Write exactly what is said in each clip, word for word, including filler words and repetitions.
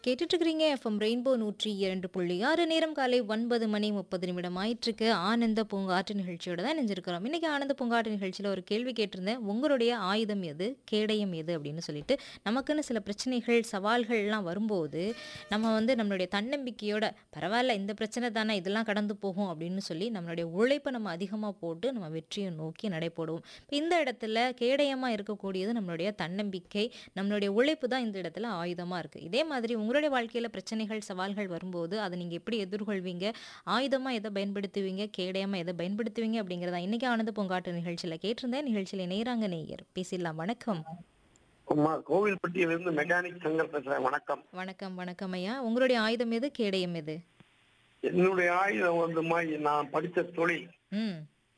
கேட்டுட்டு இருக்கிறீங்க FM rainbow நூற்றி இரண்டு புள்ளி ஆறு நேரம் காலை ஒன்பது மணி முப்பது நிமிடம் ஆயிட்டிருக்கு. ஆனந்த பூங்காற்று நிகழ்ச்சியோட தான் இணைஞ்சிருக்கிறோம். இன்னைக்கு ஆனந்த பூங்காற்று நிகழ்ச்சியில் ஒரு கேள்வி கேட்டிருந்தேன். உங்களுடைய ஆயுதம் எது, கேடயம் எது அப்படின்னு சொல்லிட்டு நமக்குன்னு சில பிரச்சனைகள் சவால்கள்லாம் வரும்போது நம்ம வந்து நம்மளுடைய தன்னம்பிக்கையோட பரவாயில்ல இந்த பிரச்சனை தானே இதெல்லாம் கடந்து போகும் அப்படின்னு சொல்லி நம்மளுடைய உழைப்பை நம்ம அதிகமாக போட்டு நம்ம வெற்றியை நோக்கி நடைபோடுவோம். இப்ப இந்த இடத்துல கேடயமாக இருக்கக்கூடியது நம்மளுடைய தன்னம்பிக்கை, நம்மளுடைய உழைப்பு தான் இந்த இடத்துல ஆயுதமா இருக்கு. இதே மாதிரி உங்களுடைய வாழ்க்கையில பிரச்சனைகள், சவால்கள் வரும்போது அதை நீங்க எப்படி எதிர்கொள்வீங்க? ஆயுதமா எதை பயன்படுத்துவீங்க? கேடயமா எதை பயன்படுத்துவீங்க? அப்படிங்கிறதா இன்னைக்கு ஆனந்த பூங்காற்று நிகழ்ச்சியில கேட்டிருந்தேன். நிகழ்ச்சியில நேராங்க நேயர் பேசிடலாம். வணக்கம். அம்மா கோவில்பட்டியிலிருந்து மெக்கானிக் சங்கர் பேசுறேன். வணக்கம். வணக்கம், வணக்கம் ஐயா. உங்களுடைய ஆயுதம் எது? கேடயம் எது? என்னுடைய ஆயுதம் வந்துமா, நான் படிச்ச தொழில். ம்.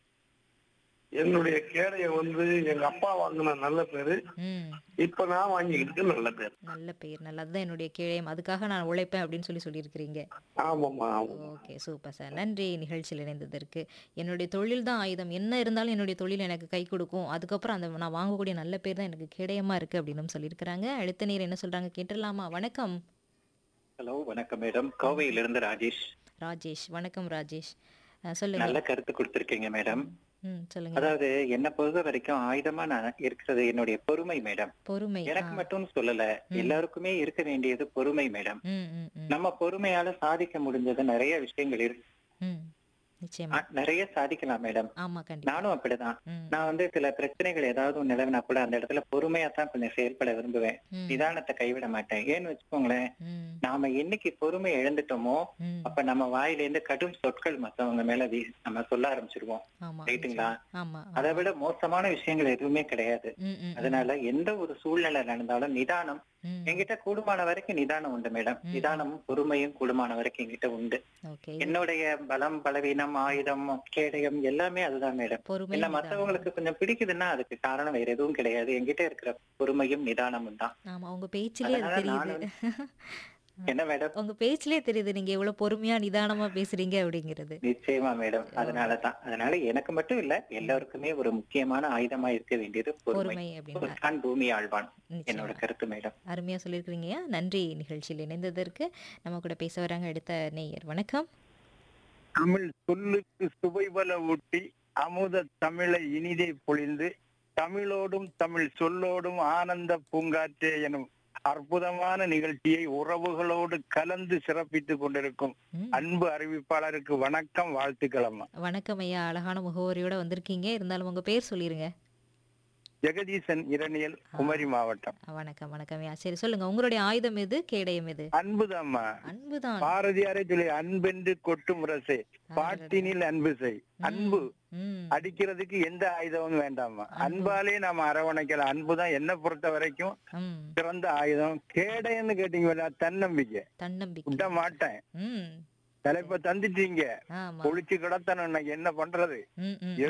என்னுடைய கேடயம் வந்து எங்க அப்பா வாங்கின நல்ல பேரு. ம். இப்ப நான் வாங்கிக்கிட்டு நல்ல பேரு. நல்ல பெயர். நல்ல அதுதான் என்னுடைய கேடயம். அதுக்காக நான் உழைப்பேன் அப்படின்னு சொல்லி சொல்லியிருக்கிறீங்க. ஆமாம்மா, ஆமாம்மா. Okay, super sir. நன்றி நிகழ்ச்சியில் இணைந்ததற்கு. என்னுடைய தொழில் தான் ஆயுதம். என்ன இருந்தாலும் என்னுடைய தொழில் எனக்கு கை கொடுக்கும். அதுக்கப்புறம் அந்த நான் வாங்கக்கூடிய நல்ல பேர் தான் எனக்கு கேடயமா இருக்கு அப்படின்னு சொல்லியிருக்கிறாங்க. அடுத்த நேரம் என்ன சொல்றாங்க கேட்டுடலாமா? வணக்கம். ஹலோ, வணக்கம் மேடம். கோவையிலிருந்து ராஜேஷ். ராஜேஷ். வணக்கம் ராஜேஷ். அஹ் சொல்லுங்க. நல்ல கருத்து கொடுத்திருக்கீங்க மேடம். ம் சொல்லுங்க. அதாவது என்ன பொறுத்த வரைக்கும் ஆயுதமா நான் இருக்கிறது என்னுடைய பொறுமை மேடம். பொறுமை. ஆ. எனக்கு மட்டும் சொல்லல, ம். எல்லாருக்குமே இருக்க வேண்டியது பொறுமை மேடம். ம் ம் ம் நம்ம பொறுமையால சாதிக்க முடிஞ்சது நிறைய விஷயங்கள் இருக்கு. ம் நிச்சயமா. அ- நிறைய சாதிக்கலாம் மேடம். ஆமா, கண்டிப்பா. நானும் அப்படிதான். ம் நான் வந்து சில பிரச்சனைகள் ஏதாவது ஒண்ணு நிலவினா கூட அந்த இடத்துல பொறுமையா தான் கொஞ்சம் செயல்பட விரும்புவேன். ம் நிதானத்தை கைவிட மாட்டேன். ஏன்னு வச்சுக்கோங்களேன், ம் நாம என்னைக்கு பொறுமை இழந்துட்டோமோ ம் அப்ப நம்ம வாயிலேருந்து கடும் சொற்கள் மத்தவங்க மேல வீ- நம்ம சொல்ல ஆரம்பிச்சிருவோம். ஆமா, ரைட்டுங்களா? நிச்சயமா. ஆமா, அதை ஆமா. விட மோசமான விஷயங்கள் எதுவுமே கிடையாது. ம் ம் ம் அதனால எந்த ஒரு சூழ்நிலை நடந்தாலும் நிதானம் ம் என்கிட்ட கூடுமான வரைக்கும் நிதானம் உண்டு மேடம். ம். நிதானமும் பொறுமையும் கூடுமான வரைக்கும் என்கிட்ட உண்டு. ஓகே. என்னுடைய பலம், பலவீனம், ஆயுதம், கேடயம் எல்லாமே அதுதான் மேடம். பொறுமை, என்ன நிதானம். மத்தவங்களுக்கு கொஞ்சம் பிடிக்குதுன்னா அதுக்கு காரணம் வேற எதுவும் கிடையாது. என்கிட்ட இருக்கிற பொறுமையும் நிதானமும் தான். ஆமா, உங்க பேச்சிலே அது அதனால தெரியுது. நானும் என்ன மேடம், உங்க பேச்சிலே தெரியுது நீங்க எவ்வளவு பொறுமையா நிதானமா பேசுறீங்க அப்படிங்கிறது. நிச்சயமா மேடம். அதனாலதான் அதனால எனக்கு மட்டும் இல்ல, எல்லாருக்குமே ஒரு முக்கியமான ஆயுதமா இருக்க வேண்டியது பொறுமை. பொறுமை அப்படின்னா பொறுத்தான் பூமி ஆழ்வான். என்னோட நிச்சயமா. கருத்து மேடம். அருமையா சொல்லியிருக்கிறீங்க. நன்றி நிகழ்ச்சியில் இணைந்ததற்கு. நம்ம கூட பேச வராங்க அடுத்த நேயர். வணக்கம். தமிழ் சொல்லுக்கு சுவைபல ஊட்டி அமுத தமிழை இனிதே பொழிந்து தமிழோடும் தமிழ் சொல்லோடும் ஆனந்த பூங்காற்றே எனும் அற்புதமான நிகழ்ச்சியை உறவுகளோடு கலந்து சிறப்பித்துக் கொண்டிருக்கும் ம். அன்பு அறிவிப்பாளருக்கு வணக்கம், வாழ்த்துக்கள் அம்மா. வணக்கம் ஐயா. அழகான முகவரியோட வந்திருக்கீங்க. இருந்தாலும் உங்க பேர் சொல்லிருங்க. ஜெகதீசன் இரணியல், குமரி மாவட்டம். வணக்கம், வணக்கம் ஐயா. சரி சொல்லுங்க. உங்களுடைய ஆயுதம் எது, கேடயம் எது? அன்புதாம்மா. அன்புதான். பாரதியாரே சொல்லி அன்பென்று கொட்டும் ரசே பாட்டினில் அன்பு செய். அன்பு ம் அடிக்கிறதுக்கு எந்த ஆயுதமும் வேண்டாமா, அன்பாலே நாம அரவணைக்கலாம். அன்புதான் என்ன பொறுத்த வரைக்கும் ம் சிறந்த ஆயுதம். கேடைன்னு கேட்டீங்களா, தன்னம்பிக்கை. தன்னம்பிக்கை. விட மாட்டேன். ம் தலைப்ப தந்துட்டீங்க, ஆமா. ஒழிச்சு கிடத்தணும், இன்னைக்கு என்ன பண்றது? ம் ம்